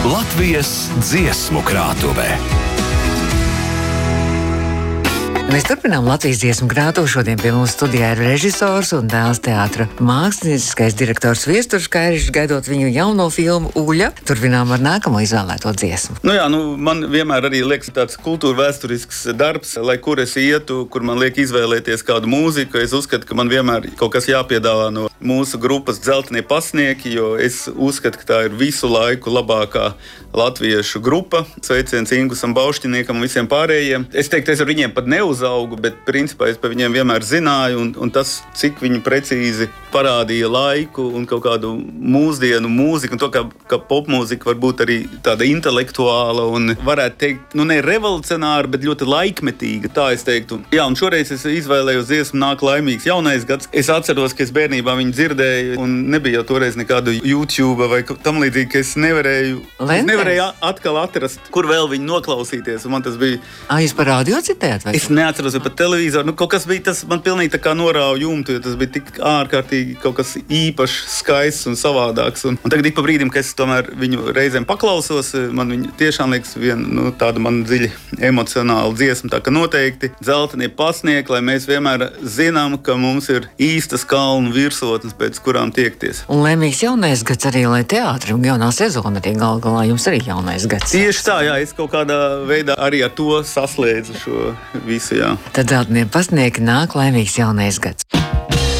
Latvijas dziesmu krātuvē. Mēs turpinām Latvijas dziesmu krātuvi. Šodien pie mums studijā ir režisors un dēls teātra mākslinieckais direktors Viesturs Kairišs, gaidot viņu jauno filmu Uļa. Turpinām ar nākamo izvēlēto dziesmu. Man vienmēr arī liekas tāds kultūra vēsturisks darbs, lai kur es ietu, kur man liek izvēlēties kādu mūziku. Es uzskatu, ka man vienmēr kaut kas jāpiedāvā no mūsu grupas Dzeltenie pasnieki, jo es uzskatu, ka tā ir visu laiku labākā latviešu grupa. Sveiciens Ingusam Baušķiniekam un visiem pārējiem. Es teiktu, es ar viņiem pat neuzaugu, bet principā es par viņiem vienmēr zināju, un tas, cik viņi precīzi parādīja laiku un kaut kādu mūsdienu mūziku, un to, ka popmūzika var būt arī tāda intelektuāla un varētu teikt, ne revolucionāra, bet ļoti laikmetīga, tā es teiktu. Jā, un šoreiz es izvēlējos dziesmu Nāk laimīgs jaunais gads. Es atceros, ka es bērnībā viņu dzirdēju, un nebija jau toreiz nekādu YouTube vai tam līdzīgi, ka es nevarēju atkal atrast, kur vēl viņu noklausīties, un man tas bija... Jūs par radio citējat? Es neatceros, vai pat televizoru. Kaut kas bija tas, man pilnīgi tā kā norāva jumtu, jo tas bija tik ārkārtīgi kaut kas īpašs, skaists un savādāks. Un tagad ik pa brīdim, ka es tomēr viņu reizēm paklausos, man viņa tiešām liekas viena tāda man dziļi emocionāla dziesma. Tā ka noteikti Dzeltenie pasnieki, lai mēs vienmēr zinām, ka mums ir īstas kalnu virsotnes, pēc kurām tiekties. Un laimīgs jaunais gads arī, lai teātrim jaunā sezona arī galā jums arī jaunais gads. Tieši tā, jā, es kaut kādā veidā arī ar to saslēdzu šo visu, jā. Tad Dzeltenie pasnieki Nāk laimīgs jaunais gads.